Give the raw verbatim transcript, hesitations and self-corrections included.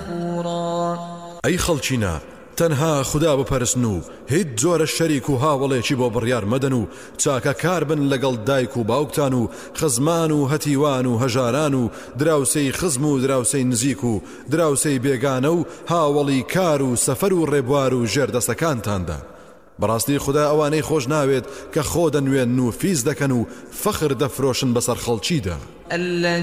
نفورا. أي خلچينا تەنها خدا بپەرستن و هیچ جۆرە شەریک و هاوڵێکی بۆ بڕیار مەدەن و چاکە کار بن لەگەڵ دایک و باوکتان و خزمان و هەتیوان و هەژاران و دراوسەی خزم و دراوسەی نزیک و دراوسەی بێگانە و هاوڵی کار و سەفەر و ڕێبوار و ژێردەسەکانتاندا. بەڕاستی خدا ئەوانەی خۆش ناوێت کە خۆ دەنوێن و فیز دەکەن و فەخر دەفرۆشن بەسەر خەڵکیدا.